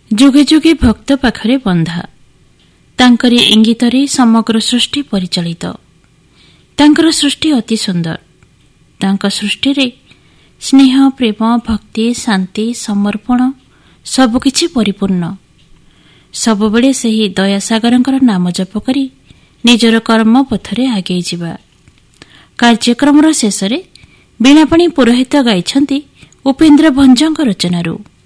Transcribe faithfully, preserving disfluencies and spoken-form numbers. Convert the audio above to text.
ଯୁଗେ ଯୁଗେ ଭକ୍ତ ପାଖରେ ବନ୍ଧା। ତାଙ୍କରି ଇଙ୍ଗିତରେ ସମଗ୍ର ସୃଷ୍ଟି ପରିଚାଳିତ। ତାଙ୍କର ସୃଷ୍ଟି ଅତି ସୁନ୍ଦର। ତାଙ୍କ ସୃଷ୍ଟିରେ ସ୍ନେହ, ପ୍ରେମ, ଭକ୍ତି, ଶାନ୍ତି, ସମର୍ପଣ ସବୁକିଛି ପରିପୂର୍ଣ୍ଣ। ସବୁବେଳେ ସେହି ଦୟାସାଗରଙ୍କର ନାମ ଜପ କରି ନିଜର କର୍ମ ପଥରେ ଆଗେଇ ଯିବା। କାର୍ଯ୍ୟକ୍ରମର ଶେଷରେ ବୀଣାପାଣି ପୁରୋହିତ ଗାଇଛନ୍ତି ଉପେନ୍ଦ୍ର ଭଞ୍ଜଙ୍କ ରଚନାରୁ।